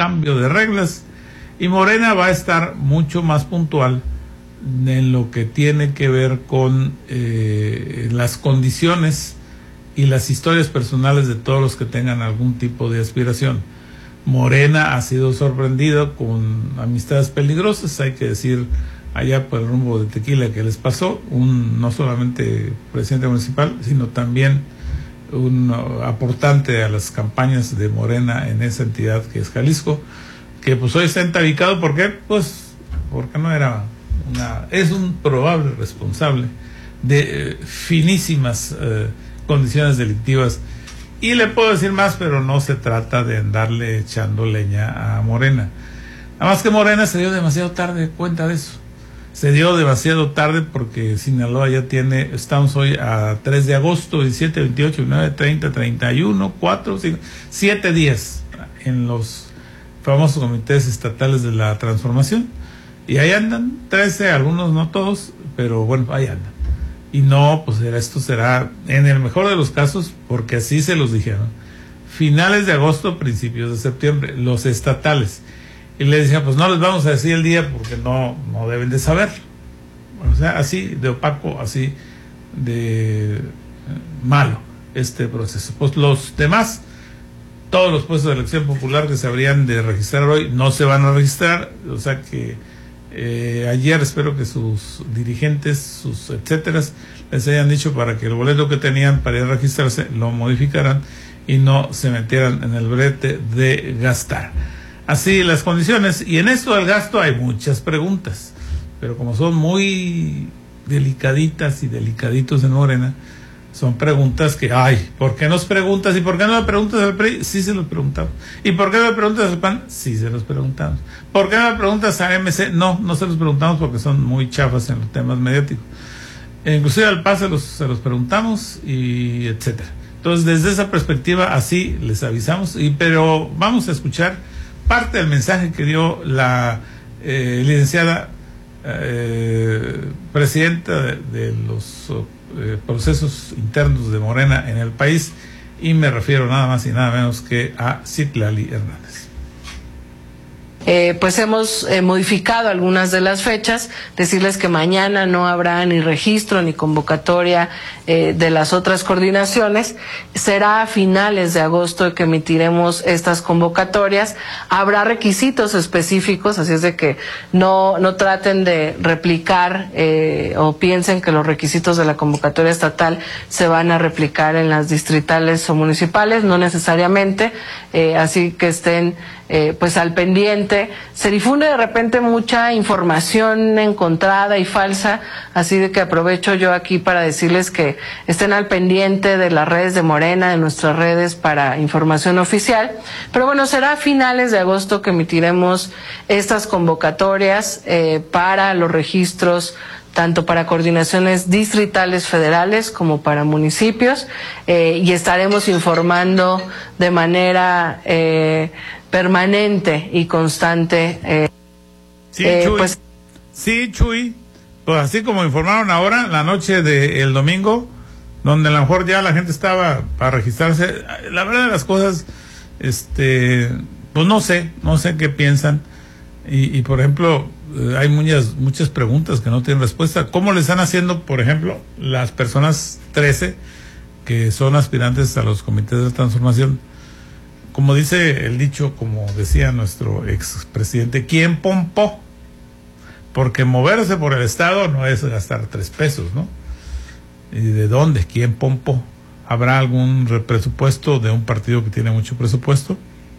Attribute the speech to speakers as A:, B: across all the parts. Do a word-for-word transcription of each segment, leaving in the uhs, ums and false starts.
A: cambio de reglas, y Morena va a estar mucho más puntual en lo que tiene que ver con eh, las condiciones y las historias personales de todos los que tengan algún tipo de aspiración. Morena ha sido sorprendido con amistades peligrosas, hay que decir, allá por el rumbo de Tequila que les pasó, un no solamente presidente municipal, sino también un aportante a las campañas de Morena en esa entidad que es Jalisco, que pues hoy está entabicado. ¿Por qué? Pues porque no era una, es un probable responsable de eh, finísimas eh, condiciones delictivas. Y le puedo decir más, pero no se trata de andarle echando leña a Morena. Nada más que Morena se dio demasiado tarde cuenta de eso. Se dio demasiado tarde porque Sinaloa ya tiene, estamos hoy a tres de agosto, diecisiete, veintiocho, veintinueve, treinta, treinta y uno, cuatro, cinco, siete días en los famosos comités estatales de la transformación. Y ahí andan, trece, algunos no todos, pero bueno, ahí andan. Y no, pues esto será, en el mejor de los casos, porque así se los dijeron, finales de agosto, principios de septiembre, los estatales. Y le decía, pues no les vamos a decir el día porque no, no deben de saber. O sea, así de opaco, así de malo este proceso. Pues los demás, todos los puestos de elección popular que se habrían de registrar hoy, no se van a registrar. O sea que eh, ayer espero que sus dirigentes, sus etcétera, les hayan dicho para que el boleto que tenían para ir a registrarse lo modificaran y no se metieran en el brete de gastar. Así las condiciones, y en esto del gasto hay muchas preguntas, pero como son muy delicaditas y delicaditos en Morena, son preguntas que, ay, ¿por qué nos preguntas? ¿Y por qué no le preguntas al P R I? Sí se los preguntamos. ¿Y por qué no le preguntas al P A N? Sí se los preguntamos. ¿Por qué no le preguntas a M C? No, no se los preguntamos porque son muy chafas en los temas mediáticos. E inclusive al P A se los, se los preguntamos, y etcétera. Entonces, desde esa perspectiva, así les avisamos, y pero vamos a escuchar parte del mensaje que dio la eh, licenciada eh, presidenta de, de los eh, procesos internos de Morena en el país, y me refiero nada más y nada menos que a Citlali Hernández.
B: Eh, pues hemos eh, modificado algunas de las fechas, decirles que mañana no habrá ni registro ni convocatoria eh, de las otras coordinaciones. Será a finales de agosto que emitiremos estas convocatorias. Habrá requisitos específicos, así es de que no, no traten de replicar eh, o piensen que los requisitos de la convocatoria estatal se van a replicar en las distritales o municipales, no necesariamente, eh, así que estén Eh, pues al pendiente. Se difunde de repente mucha información encontrada y falsa, así de que aprovecho yo aquí para decirles que estén al pendiente de las redes de Morena, de nuestras redes para información oficial. Pero bueno, será a finales de agosto que emitiremos estas convocatorias eh, para los registros, tanto para coordinaciones distritales federales como para municipios, eh, y estaremos informando de manera eh, permanente y constante. Eh,
A: sí,
B: eh,
A: Chuy.
B: Pues,
A: sí, Chuy. Pues así como informaron ahora, la noche del domingo, donde a lo mejor ya la gente estaba para registrarse, la verdad de las cosas, este, pues no sé, no sé qué piensan. Y, y por ejemplo, hay muchas muchas preguntas que no tienen respuesta. ¿Cómo le están haciendo, por ejemplo, las personas trece que son aspirantes a los comités de transformación? Como dice el dicho, como decía nuestro expresidente, ¿quién pompó? Porque moverse por el Estado no es gastar tres pesos, ¿no? ¿Y de dónde? ¿Quién pompó? ¿Habrá algún presupuesto de un partido que tiene mucho presupuesto?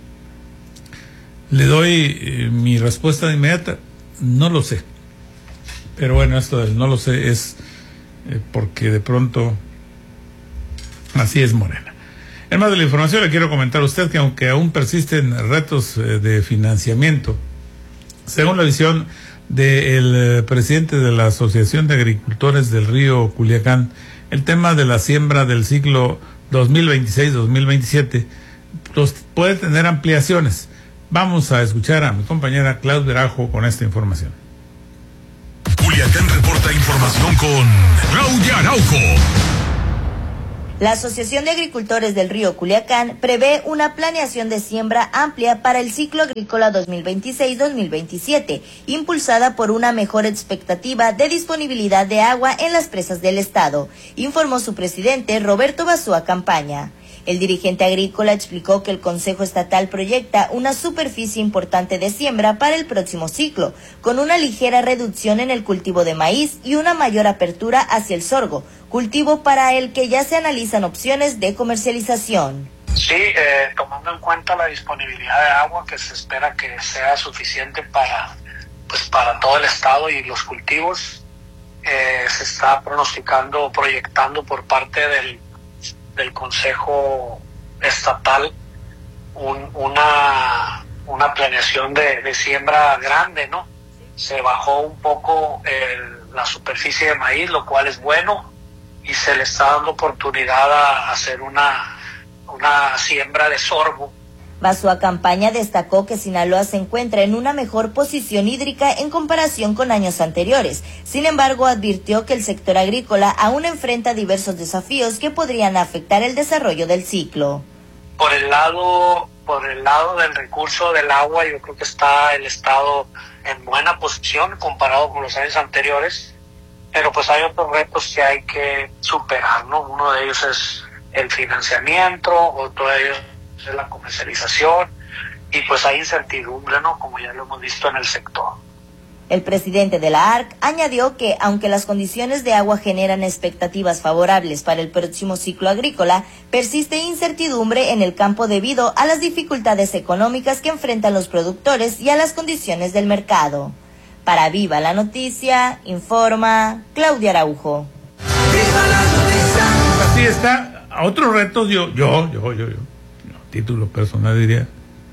A: Le doy eh, mi respuesta de inmediata. No lo sé. Pero bueno, esto del no lo sé es eh, porque de pronto así es Morena. En más de la información, le quiero comentar a usted que aunque aún persisten retos eh, de financiamiento, según la visión del eh, presidente de la Asociación de Agricultores del Río Culiacán, el tema de la siembra del ciclo dos mil veintiséis dos mil veintisiete pues, puede tener ampliaciones. Vamos a escuchar a mi compañera Claudia Verajo con esta información.
C: Culiacán reporta información con Claudia Araujo. La Asociación de Agricultores del Río Culiacán prevé una planeación de siembra amplia para el ciclo agrícola dos mil veintiséis dos mil veintisiete, impulsada por una mejor expectativa de disponibilidad de agua en las presas del estado, informó su presidente Roberto Basúa Campaña. El dirigente agrícola explicó que el Consejo Estatal proyecta una superficie importante de siembra para el próximo ciclo, con una ligera reducción en el cultivo de maíz y una mayor apertura hacia el sorgo, cultivo para el que ya se analizan opciones de comercialización.
D: Sí, eh, tomando en cuenta la disponibilidad de agua que se espera que sea suficiente para, pues, para todo el estado y los cultivos, eh, se está pronosticando, proyectando por parte del del Consejo Estatal un, una una planeación de, de siembra grande, ¿no? Se bajó un poco el, la superficie de maíz, lo cual es bueno, y se le está dando oportunidad a hacer una, una siembra de sorgo.
C: Basúa Campaña destacó que Sinaloa se encuentra en una mejor posición hídrica en comparación con años anteriores. Sin embargo, advirtió que el sector agrícola aún enfrenta diversos desafíos que podrían afectar el desarrollo del ciclo.
D: Por el lado, por el lado del recurso del agua, yo creo que está el estado en buena posición comparado con los años anteriores, pero pues hay otros retos que hay que superar, ¿no? Uno de ellos es el financiamiento, otro de ellos es la comercialización, y pues hay incertidumbre, ¿no? Como ya lo hemos visto en el sector.
C: El presidente de la A R C añadió que, aunque las condiciones de agua generan expectativas favorables para el próximo ciclo agrícola, persiste incertidumbre en el campo debido a las dificultades económicas que enfrentan los productores y a las condiciones del mercado. Para Viva la Noticia, informa Claudia Araujo.
A: ¡Viva la Noticia! Así está. A otros retos yo, yo, yo, yo, yo. Título personal diría,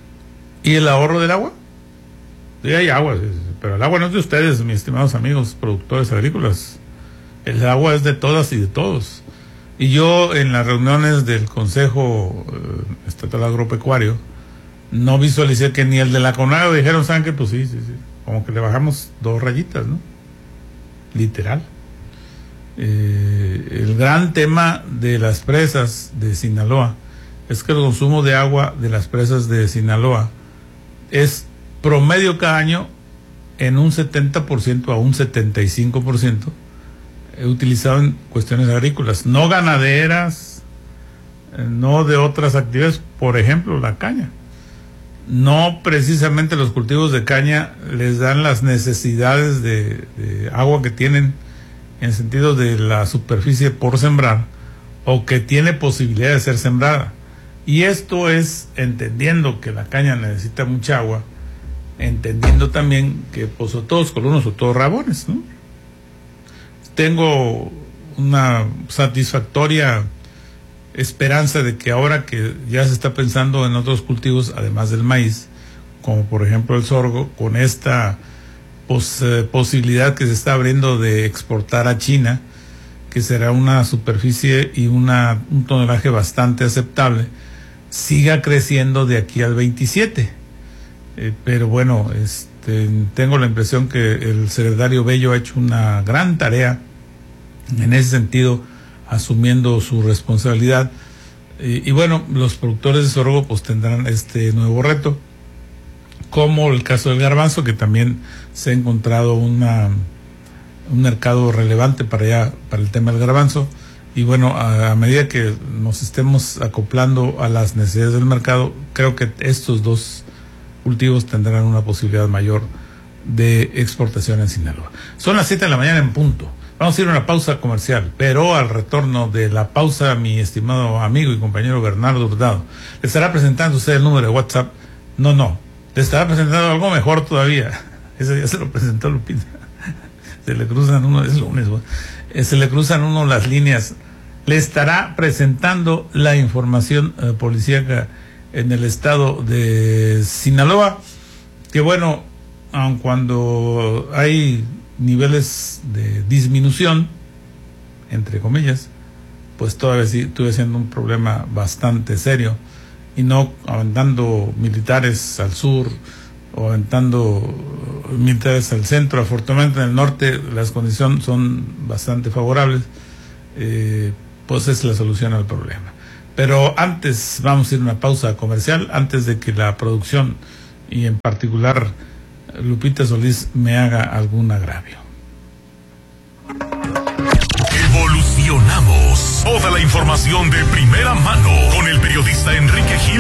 A: ¿y el ahorro del agua? Sí, hay agua, pero el agua no es de ustedes, mis estimados amigos productores agrícolas. El agua es de todas y de todos. Y yo en las reuniones del Consejo eh, Estatal Agropecuario no visualicé que ni el de la CONAGO dijeron, ¿saben qué? Pues sí, sí, sí, como que le bajamos dos rayitas, ¿no? Literal. Eh, el gran tema de las presas de Sinaloa es que el consumo de agua de las presas de Sinaloa es promedio cada año en un setenta por ciento a un setenta y cinco por ciento utilizado en cuestiones agrícolas, no ganaderas, no de otras actividades, por ejemplo la caña. No precisamente los cultivos de caña les dan las necesidades de, de agua que tienen en sentido de la superficie por sembrar o que tiene posibilidad de ser sembrada. Y esto es entendiendo que la caña necesita mucha agua, entendiendo también que pues o todos colonos o todos rabones, ¿no? Tengo una satisfactoria esperanza de que ahora que ya se está pensando en otros cultivos, además del maíz, como por ejemplo el sorgo, con esta pos, eh, posibilidad que se está abriendo de exportar a China, que será una superficie y una, un tonelaje bastante aceptable, siga creciendo de aquí al veintisiete. Eh, pero bueno, este, tengo la impresión que el secretario Bello ha hecho una gran tarea en ese sentido, asumiendo su responsabilidad. Y, y bueno, los productores de sorgo pues tendrán este nuevo reto, como el caso del garbanzo, que también se ha encontrado una un mercado relevante para allá, para el tema del garbanzo. Y bueno, a, a medida que nos estemos acoplando a las necesidades del mercado, creo que estos dos cultivos tendrán una posibilidad mayor de exportación en Sinaloa. Son las siete de la mañana en punto. Vamos a ir a una pausa comercial, pero al retorno de la pausa, mi estimado amigo y compañero Bernardo Hurtado le estará presentando usted el número de WhatsApp. No, no, le estará presentando algo mejor todavía. Ese ya se lo presentó Lupita. Se le cruzan uno, es lunes, bueno. se le cruzan uno las líneas. Le estará presentando la información eh, policíaca en el estado de Sinaloa, que bueno, aun cuando hay niveles de disminución, entre comillas, pues todavía sigue siendo un problema bastante serio, y no aventando militares al sur o aventando militares al centro. Afortunadamente en el norte las condiciones son bastante favorables, eh, pues es la solución al problema. Pero antes, vamos a ir a una pausa comercial, antes de que la producción, y en particular Lupita Solís, me haga algún agravio.
E: Evolucionamos. Toda la información de primera mano con el periodista Enrique Gil